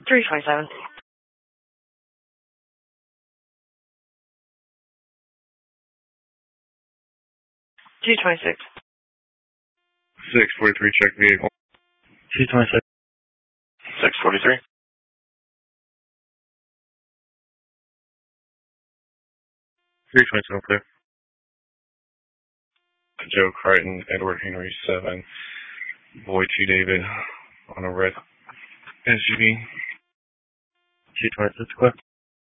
327. 226. 643, check vehicle. 226. 643. 327, clear. Joe Crichton, Edward Henry 7, Boy 2 David on a red SUV. 226, clear.